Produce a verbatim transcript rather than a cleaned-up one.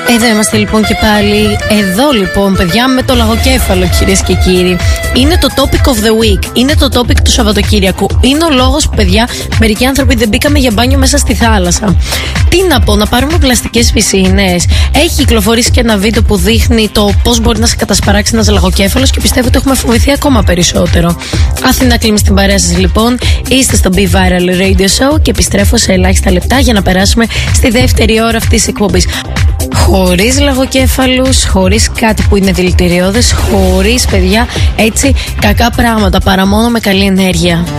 Εδώ είμαστε λοιπόν και πάλι. Εδώ λοιπόν, παιδιά, με το λαγοκέφαλο, κυρίες και κύριοι. Είναι το topic of the week. Είναι το topic του Σαββατοκύριακου. Είναι ο λόγος που, παιδιά, μερικοί άνθρωποι δεν μπήκαμε για μπάνιο μέσα στη θάλασσα. Τι να πω, να πάρουμε πλαστικές πισίνες. Έχει κυκλοφορήσει και ένα βίντεο που δείχνει το πώς μπορεί να σε κατασπαράξει ένας λαγοκέφαλος και πιστεύω ότι έχουμε φοβηθεί ακόμα περισσότερο. Αθηνά Κλίμη στην παρέα σας λοιπόν. Είστε στο Be Viral Radio Show και επιστρέφω σε ελάχιστα λεπτά για να περάσουμε στη δεύτερη ώρα αυτής της εκπομπής. Χωρίς λαγοκέφαλους, χωρίς κάτι που είναι δηλητηριώδες, χωρίς, παιδιά, έτσι κακά πράγματα, παρά μόνο με καλή ενέργεια.